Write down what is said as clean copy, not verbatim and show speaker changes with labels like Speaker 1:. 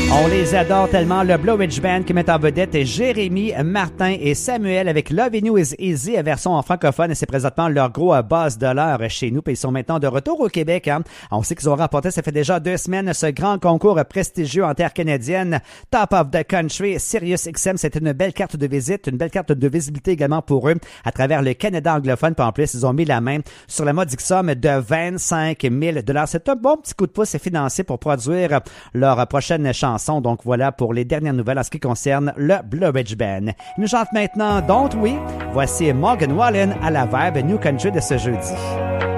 Speaker 1: On les adore tellement. Le Blue Ridge Band qui met en vedette Jérémy, Martin et Samuel avec Love in You is Easy, version en francophone. Et c'est présentement leur gros base de l'heure chez nous. Puis ils sont maintenant de retour au Québec. Hein. On sait qu'ils ont remporté, ça fait déjà 2 semaines, ce grand concours prestigieux en terre canadienne. Top of the Country, Sirius XM. C'était une belle carte de visite, une belle carte de visibilité également pour eux à travers le Canada anglophone. Puis en plus, ils ont mis la main sur la modique somme de 25 000 $. C'est un bon petit coup de pouce financier pour produire leur prochaine chanson. Donc voilà pour les dernières nouvelles en ce qui concerne le Blue Ridge Band. Ils nous chantent maintenant Don't We. Voici Morgan Wallen à la Vibe New Country de ce jeudi.